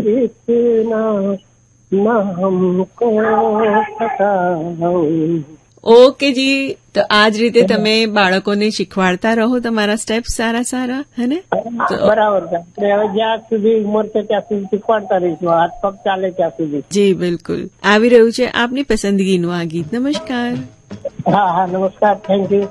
इतना न हमको सताओ। ઓકે જી, તો આ જ રીતે તમે બાળકોને શીખવાડતા રહો તમારા સ્ટેપ્સ સારા હે ને? બરાબર છે. આપણે હવે જ્યાં સુધી ઉંમર છે ત્યાં સુધી શીખવાડતા રહીશું, હાથ પગ ચાલે ત્યાં સુધી. જી બિલકુલ. આવી રહ્યું છે આપની પસંદગીનું આ ગીત. નમસ્કાર. હા, નમસ્કાર, થેન્ક યુ.